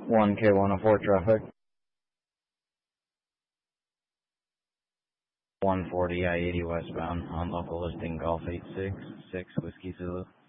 1K104 traffic. 140 I-80 westbound on local listing Golf 866 Whiskey Zulu.